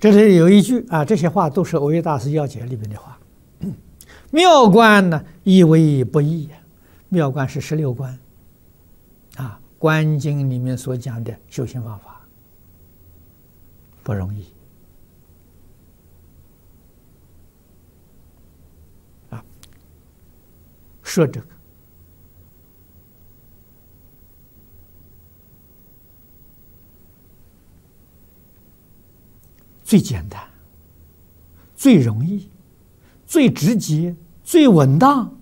这里有一句啊，这些话都是《欧耶大师要解》里面的话。妙观呢，亦为不易。妙观是16观啊，《观经》里面所讲的修行方法不容易啊。说这个最简单、最容易、最直接、最稳当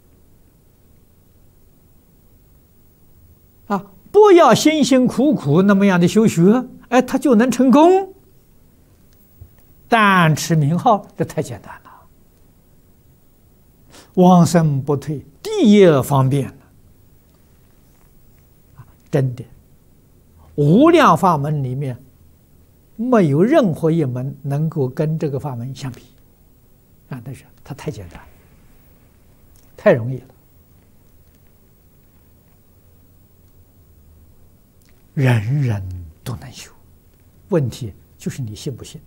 啊！不要辛辛苦苦那么样的修学，哎，他就能成功。但持名号，这太简单了。往生不退，第一方便了。真的，无量法门里面，没有任何一门能够跟这个法门相比啊！但是它太简单，太容易了，人人都能修。问题就是你信不信，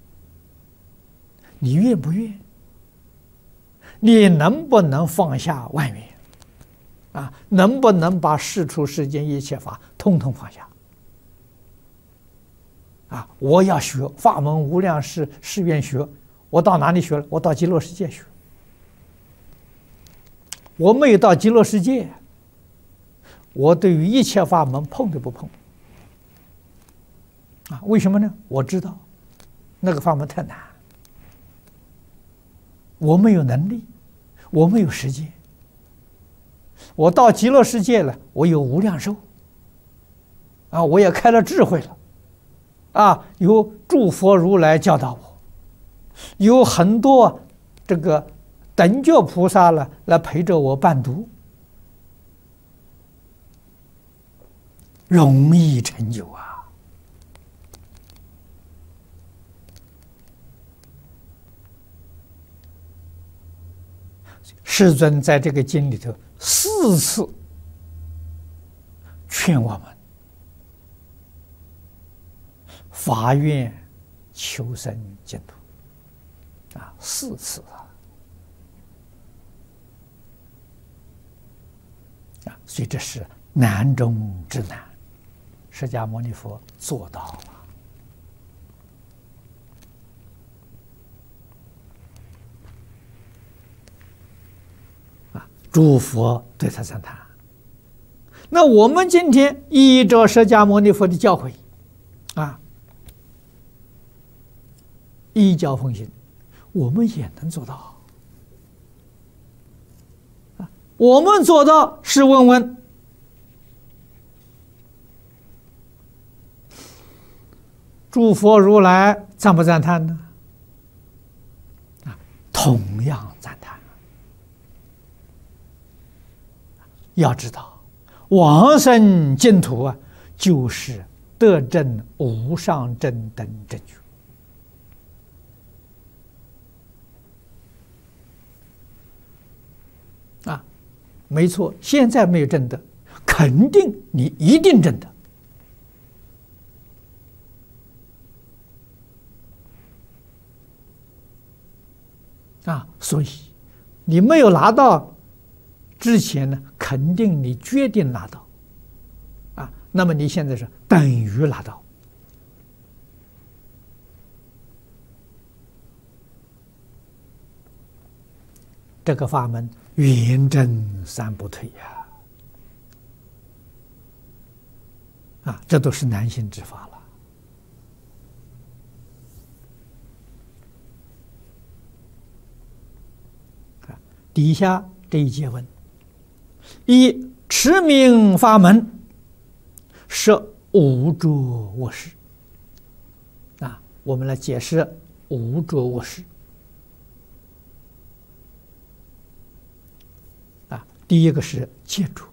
你愿不愿，你能不能放下万缘啊？能不能把世出世间一切法统统放下？啊！我要学法门无量誓愿学，我到哪里学了？我到极乐世界学。我没有到极乐世界，我对于一切法门碰都不碰。啊，为什么呢？我知道那个法门太难，我没有能力，我没有时间。我到极乐世界了，我有无量寿，啊，我也开了智慧了。啊，有诸佛如来教导我，有很多这个等觉菩萨了来陪着我伴读，容易成就啊！世尊在这个经里头4次劝我们发愿求生净土啊，4次啊，所以这是难中之难，释迦牟尼佛做到了啊，诸佛对他赞叹。那我们今天依着释迦牟尼佛的教诲啊，依教奉行，我们也能做到。我们做到，试问问，诸佛如来赞不赞叹呢？啊，同样赞叹。要知道，往生净土啊，就是得证无上正等正觉。啊，没错，现在没有证得，肯定你一定证得。啊，所以你没有拿到之前呢，肯定你决定拿到。啊，那么你现在是等于拿到。这个法门圆证三不退呀！啊，这都是难行之法了。啊，底下这一节文：一持名法门，摄无着卧室。啊，我们来解释无着卧室。第一个是戒住，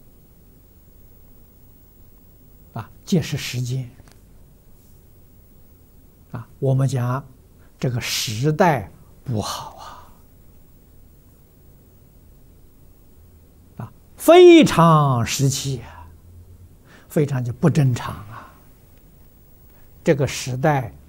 啊，戒是时间，啊，我们讲这个时代不好啊，非常时期啊，非常就不正常啊，这个时代